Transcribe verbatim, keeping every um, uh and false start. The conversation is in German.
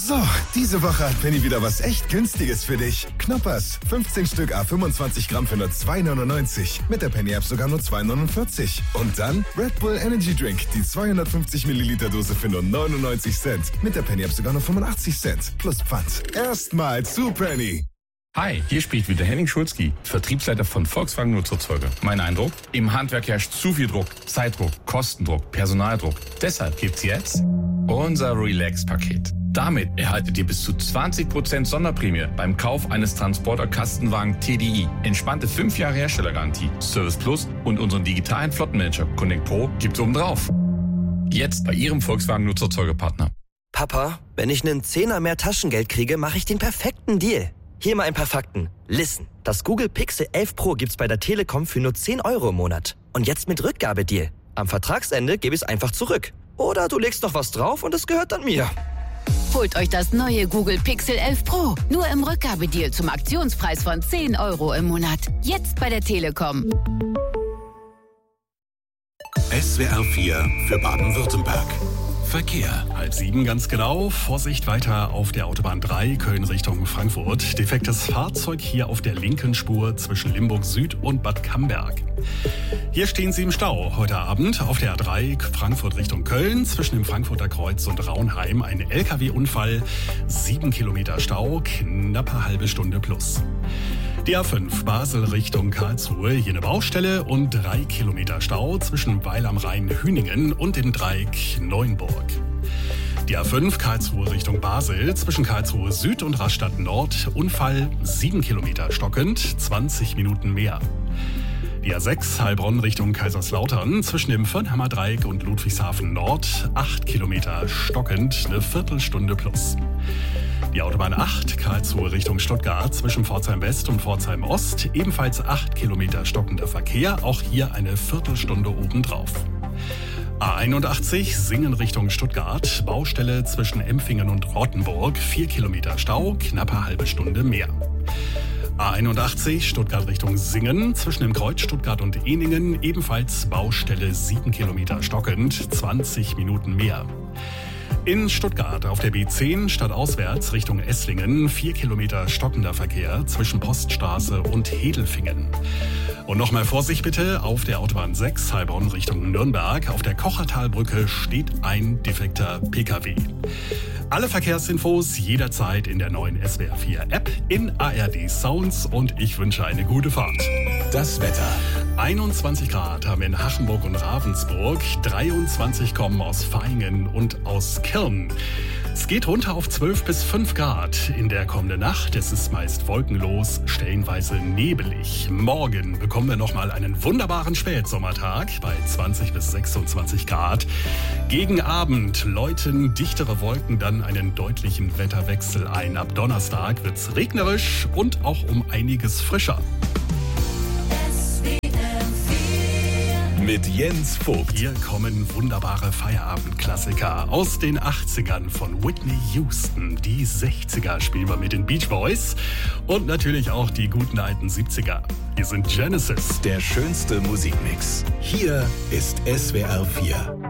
So, diese Woche hat Penny wieder was echt Günstiges für dich. Knoppers, fünfzehn Stück à fünfundzwanzig Gramm für nur zwei neunundneunzig. Mit der Penny App sogar nur zwei neunundvierzig. Und dann Red Bull Energy Drink, die zweihundertfünfzig Milliliter Dose für nur neunundneunzig Cent. Mit der Penny App sogar nur fünfundachtzig Cent. Plus Pfand. Erstmal zu Penny. Hi, hier spricht wieder Henning Schulzki, Vertriebsleiter von Volkswagen Nutzerzeuger. Mein Eindruck? Im Handwerk herrscht zu viel Druck, Zeitdruck, Kostendruck, Personaldruck. Deshalb gibt's jetzt unser Relax-Paket. Damit erhaltet ihr bis zu zwanzig Prozent Sonderprämie beim Kauf eines Transporter-Kastenwagen T D I. Entspannte fünf Jahre Herstellergarantie, Service Plus und unseren digitalen Flottenmanager Connect Pro gibt's obendrauf. Jetzt bei Ihrem Volkswagen Nutzerzeugerpartner. Papa, wenn ich einen Zehner mehr Taschengeld kriege, mache ich den perfekten Deal. Hier mal ein paar Fakten. Listen, das Google Pixel elf Pro gibt's bei der Telekom für nur zehn Euro im Monat. Und jetzt mit Rückgabedeal. Am Vertragsende gebe ich es einfach zurück. Oder du legst noch was drauf und es gehört dann mir. Holt euch das neue Google Pixel elf Pro. Nur im Rückgabedeal zum Aktionspreis von zehn Euro im Monat. Jetzt bei der Telekom. S W R vier für Baden-Württemberg. Verkehr. Halb sieben ganz genau. Vorsicht weiter auf der Autobahn drei, Köln Richtung Frankfurt. Defektes Fahrzeug hier auf der linken Spur zwischen Limburg Süd und Bad Camberg. Hier stehen Sie im Stau heute Abend auf der A drei, Frankfurt Richtung Köln. Zwischen dem Frankfurter Kreuz und Raunheim ein L K W-Unfall. Sieben Kilometer Stau, knappe halbe Stunde plus. Die A fünf, Basel Richtung Karlsruhe, hier eine Baustelle und drei Kilometer Stau zwischen Weil am Rhein-Hüningen und dem Dreieck Neuenburg. Die A fünf, Karlsruhe Richtung Basel, zwischen Karlsruhe Süd und Rastatt Nord, Unfall, sieben Kilometer stockend, zwanzig Minuten mehr. Die A sechs, Heilbronn Richtung Kaiserslautern, zwischen dem Firnhammer Dreieck und Ludwigshafen Nord, acht Kilometer stockend, eine Viertelstunde plus. Die Autobahn acht, Karlsruhe Richtung Stuttgart, zwischen Pforzheim West und Pforzheim Ost, ebenfalls acht Kilometer stockender Verkehr, auch hier eine Viertelstunde obendrauf. A einundachtzig, Singen Richtung Stuttgart, Baustelle zwischen Empfingen und Rottenburg, vier Kilometer Stau, knappe halbe Stunde mehr. A einundachtzig, Stuttgart Richtung Singen, zwischen dem Kreuz Stuttgart und Ehningen, ebenfalls Baustelle sieben Kilometer stockend, zwanzig Minuten mehr. In Stuttgart auf der B zehn stadtauswärts Richtung Esslingen, vier Kilometer stockender Verkehr zwischen Poststraße und Hedelfingen. Und nochmal Vorsicht bitte, auf der Autobahn sechs, Heilbronn Richtung Nürnberg, auf der Kochertalbrücke steht ein defekter P K W. Alle Verkehrsinfos jederzeit in der neuen S W R vier App, in A R D Sounds und ich wünsche eine gute Fahrt. Das Wetter. einundzwanzig Grad haben wir in Hachenburg und Ravensburg, dreiundzwanzig kommen aus Vaihingen und aus Kirn. Es geht runter auf zwölf bis fünf Grad in der kommenden Nacht. Es ist meist wolkenlos, stellenweise nebelig. Morgen bekommen wir nochmal einen wunderbaren Spätsommertag bei zwanzig bis sechsundzwanzig Grad. Gegen Abend läuten dichtere Wolken dann einen deutlichen Wetterwechsel ein. Ab Donnerstag wird's regnerisch und auch um einiges frischer. Mit Jens Vogt. Hier kommen wunderbare Feierabendklassiker aus den achtzigern von Whitney Houston. Die sechziger spielen wir mit den Beach Boys und natürlich auch die guten alten siebziger. Hier sind Genesis. Der schönste Musikmix. Hier ist S W R vier.